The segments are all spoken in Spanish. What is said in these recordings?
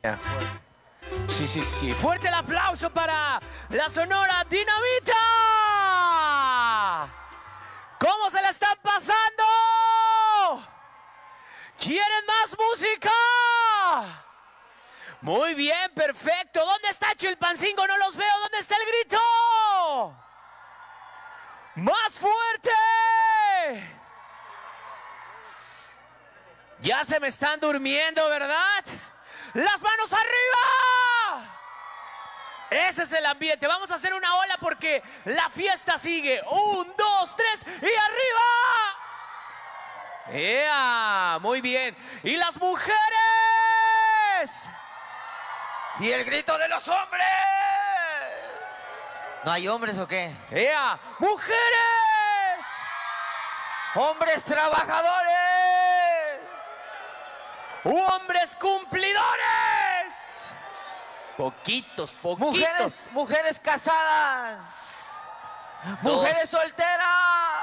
Sí, sí, sí. Fuerte el aplauso para la Sonora Dinamita. ¿Cómo se la están pasando? ¿Quieren más música? Muy bien, perfecto. ¿Dónde está Chilpancingo? No los veo. ¿Dónde está el grito? ¡Más fuerte! Ya se me están durmiendo, ¿verdad? ¡Las manos arriba! Ese es el ambiente. Vamos a hacer una ola porque la fiesta sigue. 1, 2, 3 y arriba. ¡Ea! Muy bien. ¿Y las mujeres? ¡Y el grito de los hombres! ¿No hay hombres o qué? ¡Ea! ¡Mujeres! ¡Hombres trabajadores! ¡Hombres cumplidores! Poquitos, poquitos. Mujeres casadas. Mujeres solteras.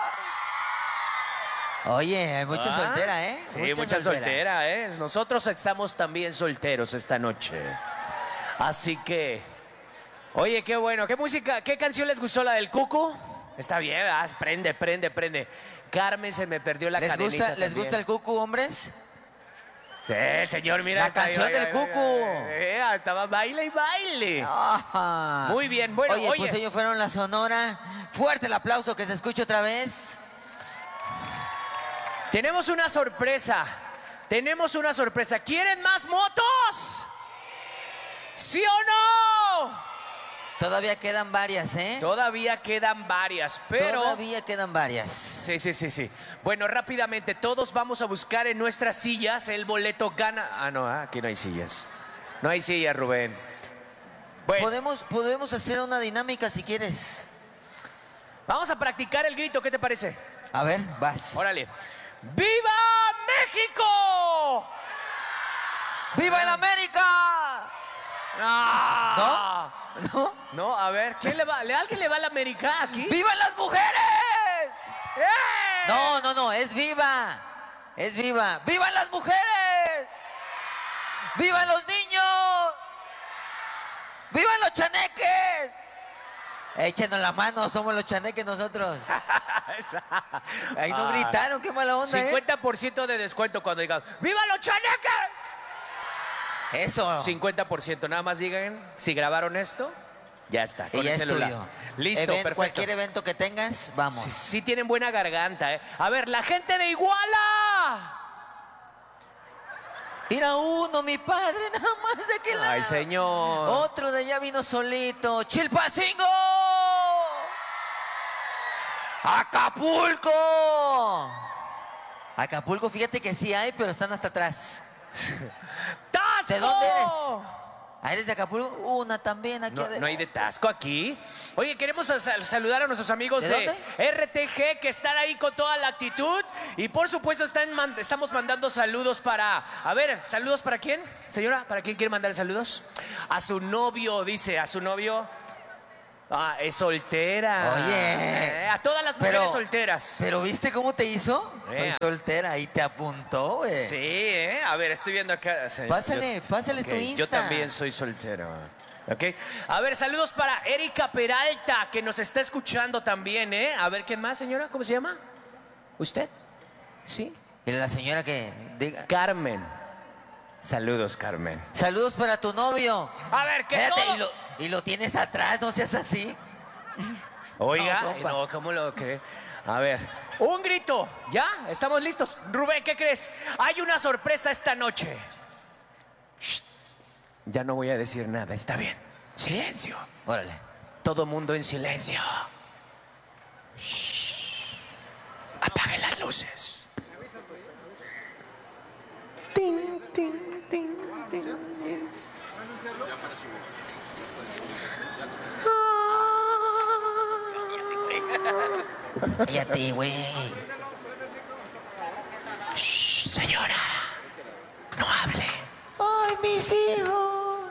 Oye, hay mucha soltera, ¿eh? Sí, mucha soltera, ¿eh? Nosotros estamos también solteros esta noche. Así que, oye, qué bueno. ¿Qué música, qué canción les gustó? ¿La del Cucu? Está bien, ¿verdad? Prende, prende, prende. Carmen, se me perdió la cadenita. ¿Les gusta el Cucu, hombres? Sí, señor, mira. La canción del Cucu. Estaba baile y baile. Ah. Muy bien, bueno, oye, pues ellos fueron la Sonora. Fuerte el aplauso, que se escuche otra vez. Tenemos una sorpresa. Tenemos una sorpresa. ¿Quieren más motos? ¿Sí o no? Todavía quedan varias, ¿eh? Todavía quedan varias, pero... Todavía quedan varias. Sí, sí, sí, sí. Bueno, rápidamente, todos vamos a buscar en nuestras sillas el boleto gana... Ah, no, aquí no hay sillas. No hay sillas, Rubén. Bueno. Podemos hacer una dinámica si quieres. Vamos a practicar el grito, ¿qué te parece? A ver, vas. Órale. ¡Viva México! ¡Viva el América! ¡No! ¿No? No, a ver, ¿quién le va? ¿Alguien le va a la América aquí? ¡Vivan las mujeres! ¡Eh! No, es viva. Es viva. ¡Vivan las mujeres! ¡Vivan los niños! ¡Vivan los chaneques! Échenos la mano, somos los chaneques nosotros. Ahí no gritaron, qué mala onda, 50% de descuento cuando digan ¡viva los chaneques! Eso. 50%, nada más digan si grabaron esto, ya está. Y ya es tuyo. Listo, perfecto. Cualquier evento que tengas, vamos. Sí tienen buena garganta, ¿eh? A ver, la gente de Iguala. Mira uno, mi padre, nada más de aquel lado. Ay, señor. Otro de allá vino solito. ¡Chilpancingo! ¡Acapulco! Acapulco, fíjate que sí hay, pero están hasta atrás. ¡Tasco! ¿De dónde eres? ¿Eres de Acapulco? Una también aquí. No hay de Tasco aquí. Oye, queremos saludar a nuestros amigos de RTG que están ahí con toda la actitud. Y por supuesto estamos mandando saludos para... A ver, ¿saludos para quién? Señora, ¿para quién quiere mandar saludos? A su novio, dice, a su novio... Ah, es soltera. Oye. A todas las mujeres solteras. Pero ¿viste cómo te hizo? Soy soltera y te apuntó, güey. Sí, A ver, estoy viendo acá. Pásale tu Insta. Yo también soy soltero. ¿Ok? A ver, saludos para Erika Peralta, que nos está escuchando también, ¿eh? A ver, ¿quién más, señora? ¿Cómo se llama? ¿Usted? ¿Sí? Y la señora que diga. Carmen. Saludos, Carmen. Saludos para tu novio. A ver, ¿qué todo? Y lo tienes atrás, no seas así. Oiga, no, ¿cómo lo cree? A ver, un grito, ¿ya? ¿Estamos listos? Rubén, ¿qué crees? Hay una sorpresa esta noche. Shh. Ya no voy a decir nada, está bien. Silencio. Órale. Todo mundo en silencio. Shh. Apaguen las luces. Ting, ting, ting, ting, ting. Cállate, güey. Shh, señora. No hable. ¡Ay, mis hijos!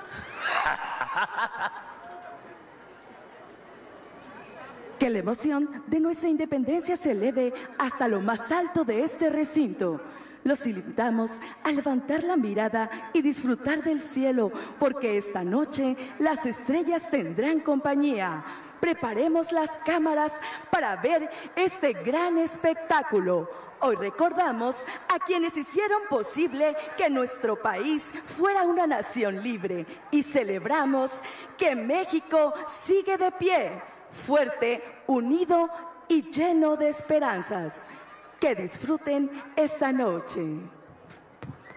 Que la emoción de nuestra independencia se eleve hasta lo más alto de este recinto. Los invitamos a levantar la mirada y disfrutar del cielo, porque esta noche las estrellas tendrán compañía. Preparemos las cámaras para ver este gran espectáculo. Hoy recordamos a quienes hicieron posible que nuestro país fuera una nación libre y celebramos que México sigue de pie, fuerte, unido y lleno de esperanzas. Que disfruten esta noche.